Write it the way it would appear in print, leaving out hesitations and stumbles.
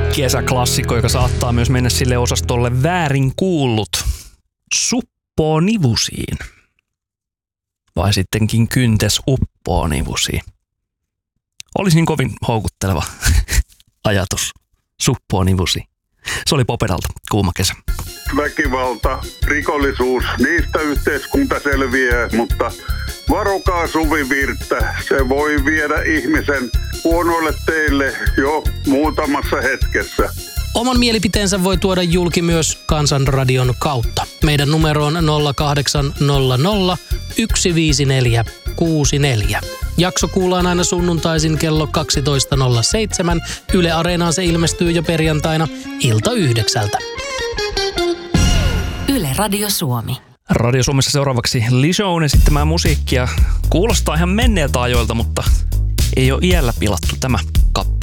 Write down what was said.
kesäklassikko, joka saattaa myös mennä sille osastolle väärin kuullut. Suppoo nivusiin. Vai sittenkin kyntes uppoo nivusiin. Olisi niin kovin houkutteleva ajatus. Suppoo nivusiin. Se oli Poperalta Kuuma kesä. Väkivalta, rikollisuus, niistä yhteiskunta selviää, mutta varokaa suvivirttä. Se voi viedä ihmisen huonoille teille jo muutamassa hetkessä. Oman mielipiteensä voi tuoda julki myös Kansanradion kautta. Meidän numero on 0800 15464. Jakso kuullaan aina sunnuntaisin kello 12.07. Yle Areenaan se ilmestyy jo perjantaina ilta 9. Yle Radio Suomi. Radio Suomessa seuraavaksi Lisoun esittämään musiikkia. Kuulostaa ihan menneiltä ajoilta, mutta ei ole iällä pilattu tämä kappale.